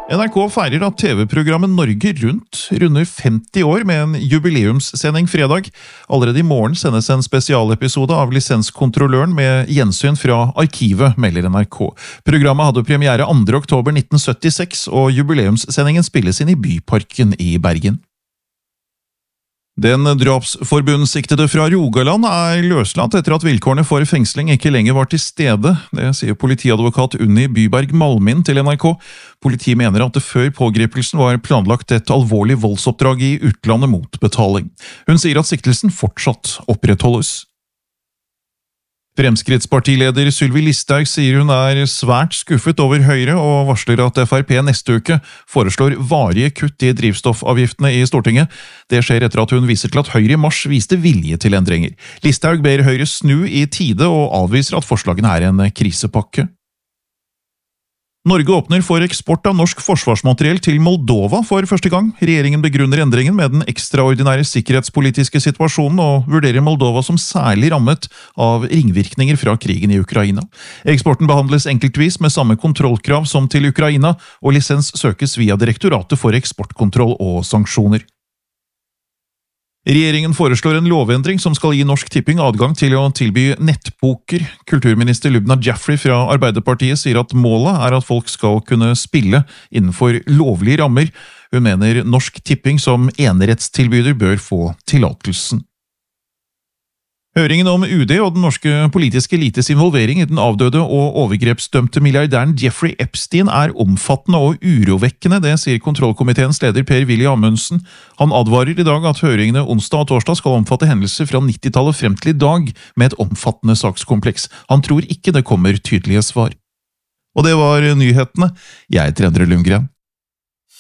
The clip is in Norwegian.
NRK feirer at TV-programmet Norge Rundt runder 50 år med en jubileumssending fredag. Allerede i morgen sendes en spesialepisode av Lisenskontrolløren med gjensyn fra arkivet, melder NRK. Programmet hadde premiere 2. oktober 1976, og jubileumssendingen spilles inn i Byparken i Bergen. Den drapsforbundssiktede fra Rogaland løslatt etter at vilkårene for fengsling ikke lenger var til stede. Det sier politiadvokat Unni Byberg Malmin til NRK. Politiet mener at det før pågripelsen var planlagt et alvorlig voldsoppdrag i utlandet mot betaling. Hun sier at siktelsen fortsatt opprettholdes. Fremskrittspartileder Sylvi Listhaug sier hun svært skuffet over Høyre og varsler at FrP neste uke foreslår varige kutt i drivstoffavgiftene i Stortinget. Det skjer etter at hun viser til at Høyre i mars viste vilje til endringer. Listhaug ber Høyre snu i tide og avviser at forslagene en krisepakke. Norge åpner for eksport av norsk forsvarsmateriell til Moldova for første gang. Regjeringen begrunner endringen med den ekstraordinære sikkerhetspolitiske situasjonen og vurderer Moldova som særlig rammet av ringvirkninger fra krigen i Ukraina. Eksporten behandles enkeltvis med samme kontrollkrav som til Ukraina, og lisens søkes via Direktoratet for eksportkontroll og sanksjoner. Regjeringen foreslår en lovendring som skal gi Norsk Tipping adgang til å tilby nettpoker. Kulturminister Lubna Jaffrey fra Arbeiderpartiet sier at målet at folk skal kunne spille innenfor lovlige rammer. Hun mener Norsk Tipping som enerettstilbyder bør få tillatelsen. Høringen om UD og den norske politiske elites involvering i den avdøde og overgrepsdømte milliardæren Jeffrey Epstein omfattende og urovekkende, det sier kontrollkomiteens leder Per-Willy Amundsen. Han advarer i dag at høringene onsdag og torsdag skal omfatte hendelser fra 90-tallet frem til i dag med et omfattende sakskompleks. Han tror ikke det kommer tydelige svar. Og det var nyhetene. Jeg heter Endre Lundgren.